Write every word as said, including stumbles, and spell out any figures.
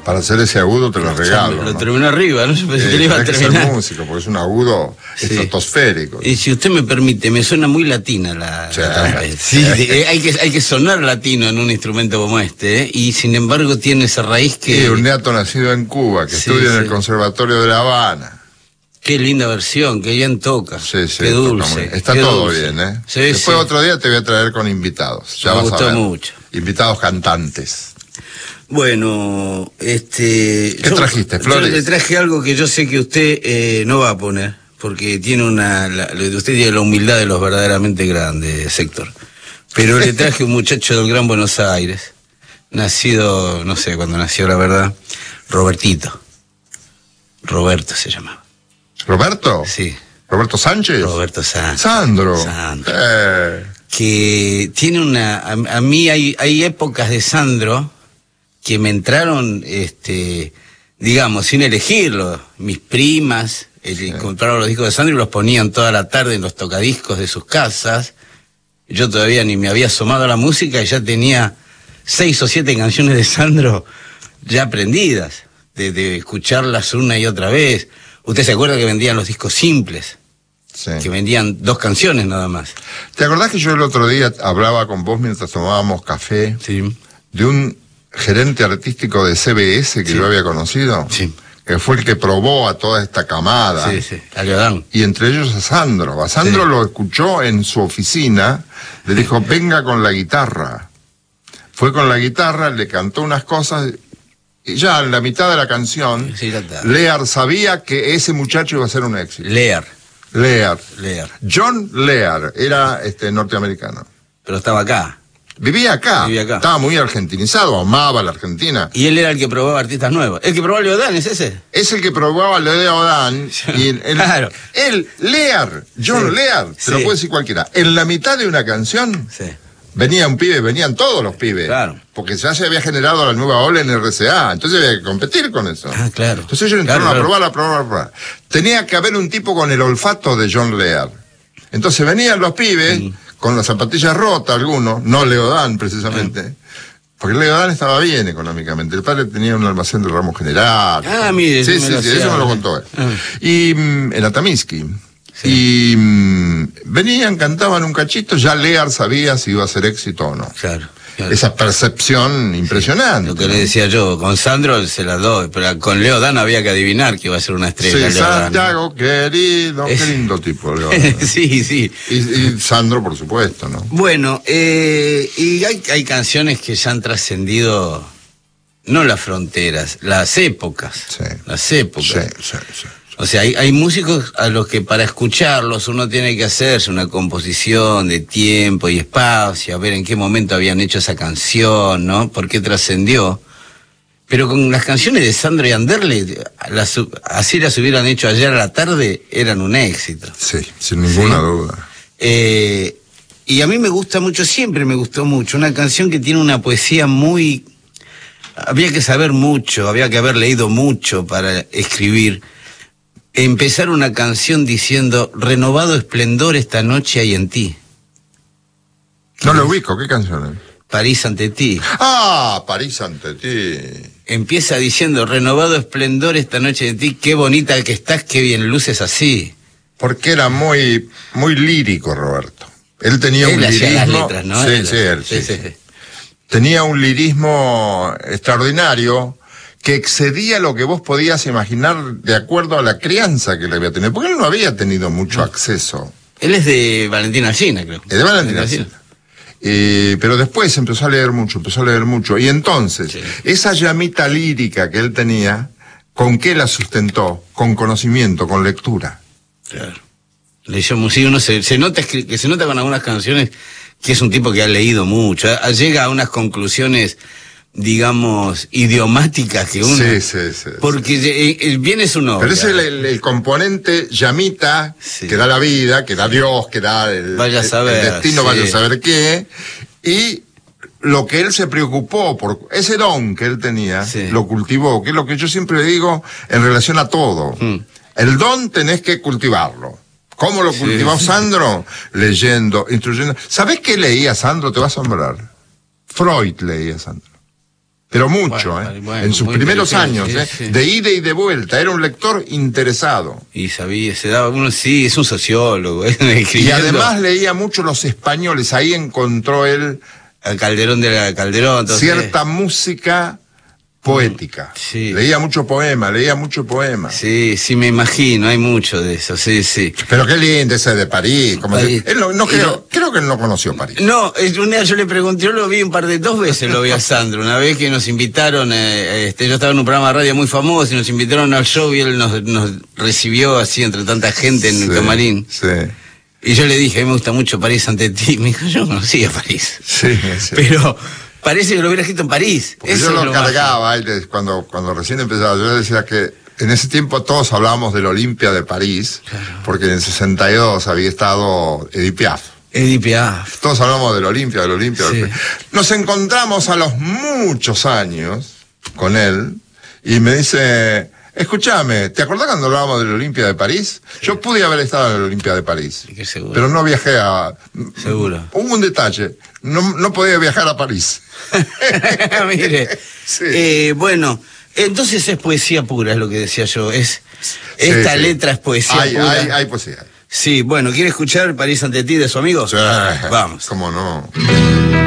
Para hacer ese agudo te lo regalo. Lo ¿no? terminó arriba, no sé si eh, le iba a terminar. Que ser músico, porque es un agudo sí. estratosférico. Y si usted me permite, me suena muy latina la... Sí. la sí, eh, hay, que, hay que sonar latino en un instrumento como este, ¿eh? Y sin embargo tiene esa raíz que... Sí, un neato nacido en Cuba, que sí, estudia sí. en el Conservatorio de La Habana. Qué linda versión, qué bien toca. Sí, sí, qué dulce. Está qué todo dulce. bien, ¿eh? Sí, Después sí. otro día te voy a traer con invitados. Ya me vas gustó a ver. mucho. Invitados cantantes. Bueno, este... ¿Qué yo, trajiste, Flores? Yo le traje algo que yo sé que usted eh, no va a poner, porque tiene una... La, usted tiene la humildad de los verdaderamente grandes, Héctor. Pero le traje un muchacho del Gran Buenos Aires, nacido, no sé cuándo nació, la verdad, Robertito. Roberto se llamaba. ¿Roberto? Sí. ¿Roberto Sánchez? Roberto Sánchez. Sandro. Sandro. Eh. Que tiene una... A, a mí hay, hay épocas de Sandro que me entraron, este, digamos, sin elegirlo. Mis primas eh, sí. compraron los discos de Sandro y los ponían toda la tarde en los tocadiscos de sus casas. Yo todavía ni me había asomado a la música y ya tenía seis o siete canciones de Sandro ya aprendidas, de, de escucharlas una y otra vez. ¿Usted se acuerda que vendían los discos simples? Sí. Que vendían dos canciones nada más. ¿Te acordás que yo el otro día hablaba con vos mientras tomábamos café? Sí. De un gerente artístico de C B S que sí. yo había conocido, sí. que fue el que probó a toda esta camada, sí, sí. a Leodán. Y entre ellos a Sandro. A Sandro sí. lo escuchó en su oficina, le dijo, venga con la guitarra. Fue con la guitarra, le cantó unas cosas, y ya en la mitad de la canción, sí, Lear sabía que ese muchacho iba a ser un éxito. Lear. Lear. Lear. John Lear, era este norteamericano. Pero estaba acá. Vivía acá. Vivía acá. Estaba muy argentinizado, amaba la Argentina. Y él era el que probaba artistas nuevos. ¿El que probaba Leodán es ese? Es el que probaba Leodán. y el, claro. Él, Lear, John sí. Lear, se sí. lo puede decir cualquiera. En la mitad de una canción, sí. venía un pibe, venían todos los pibes. Claro. Porque ya se había generado la nueva ola en R C A, entonces había que competir con eso. Ah, claro. Entonces ellos entraron claro, a probar, claro. a probar, a probar. Tenía que haber un tipo con el olfato de John Lear. Entonces venían los pibes... Mm. con las zapatillas rotas algunos, no Leodán precisamente, ah. porque Leodán estaba bien económicamente, el padre tenía un almacén de ramo general. Ah, mire, sí, sí, sí, hacía, eso me lo contó él. Ah. Y mm, en Atamisky. Sí. Y mm, venían, cantaban un cachito, ya Lear sabía si iba a ser éxito o no. Claro. Claro. Esa percepción impresionante. Sí, lo que ¿no? le decía yo, con Sandro se las doy, pero con Leodán había que adivinar que iba a ser una estrella. Sí, Santiago, querido, es... qué lindo tipo, Leodán. sí, sí. Y, y Sandro, por supuesto, ¿no? Bueno, eh, y hay, hay canciones que ya han trascendido, no las fronteras, las épocas. Sí. Las épocas. Sí, sí, sí. O sea, hay, hay músicos a los que para escucharlos uno tiene que hacerse una composición de tiempo y espacio, a ver en qué momento habían hecho esa canción, ¿no? ¿Por qué trascendió? Pero con las canciones de Sandro y Anderle, las, así las hubieran hecho ayer a la tarde, eran un éxito. Sí, sin ninguna ¿sí? duda. Eh, y a mí me gusta mucho, siempre me gustó mucho, una canción que tiene una poesía muy... Había que saber mucho, había que haber leído mucho para escribir... Empezar una canción diciendo, renovado esplendor esta noche hay en ti. No lo ubico, ¿qué canción es? París ante ti. Ah, París ante ti. Empieza diciendo, renovado esplendor esta noche hay en ti, qué bonita que estás, qué bien luces así. Porque era muy, muy lírico, Roberto. Él tenía él un hacía lirismo... las letras, ¿no? Sí, él, sí, él, sí, sí, sí, sí. Tenía un lirismo extraordinario... que excedía lo que vos podías imaginar de acuerdo a la crianza que le había tenido, porque él no había tenido mucho acceso. Él es de Valentín Alsina, creo. Es de Valentín Alsina. Eh, pero después empezó a leer mucho, empezó a leer mucho, y entonces, sí. esa llamita lírica que él tenía, ¿con qué la sustentó? Con conocimiento, con lectura. Claro. Leyó música, uno se, se nota que se nota con algunas canciones que es un tipo que ha leído mucho, llega a unas conclusiones... digamos, idiomáticas que uno... Sí, sí, sí. Porque sí. viene su novia. Pero es el, el, el componente llamita sí. que da la vida, que da Dios, que da el, vaya a saber, el destino, sí. vaya a saber qué, y lo que él se preocupó por ese don que él tenía, sí. lo cultivó, que es lo que yo siempre digo en relación a todo. Mm. El don tenés que cultivarlo. ¿Cómo lo cultivó sí, Sandro? Sí. Leyendo, instruyendo. ¿Sabés qué leía Sandro? Te va a asombrar. Freud leía Sandro. Pero mucho, Bueno, ¿eh? bueno, en sus muy primeros años, inteligente, ¿eh? sí. De ida y de vuelta. Era un lector interesado. Y sabía, se daba uno, sí, es un sociólogo. ¿eh? Y Escribiendo además leía mucho los españoles. Ahí encontró él al Calderón de la Calderón. Entonces, cierta música poética. Sí. Leía mucho poema, leía mucho poema. Sí, sí, me imagino, hay mucho de eso, sí, sí. Pero qué lindo ese de París. Como París. se- él no, no Y creo, lo- creo que él no conoció París. No, es- un día yo le pregunté, yo lo vi un par de, dos veces lo vi a Sandro, una vez que nos invitaron, eh, este, yo estaba en un programa de radio muy famoso y nos invitaron al show y él nos, nos recibió así entre tanta gente en el Sí, camarín. Sí, Y yo le dije, a mí me gusta mucho París ante ti. Me dijo, yo no conocía París. sí, sí. Pero parece que lo hubiera escrito en París. Porque Eso yo es lo lo más- cargaba y les- cuando, cuando recién empezaba, yo decía que en ese tiempo todos hablábamos del Olimpia de París, Claro. porque en el sesenta y dos había estado Edith Piaf. Edith Piaf. Todos hablamos del Olimpia, del Olimpia. Sí. del- Nos encontramos a los muchos años con él y me dice, escúchame, ¿te acordás cuando hablábamos del Olimpia de París? Yo pude haber estado en el Olimpia de París, Sí, que seguro. pero no viajé a... Seguro. Hubo un detalle, no, no podía viajar a París. Mire. Sí. Eh, bueno, entonces es poesía pura, es lo que decía yo. Es, esta Sí, sí. letra es poesía Hay, pura. hay, hay poesía. Sí, bueno, ¿quiere escuchar París ante ti de su amigo? Sí. Vamos. ¿Cómo no?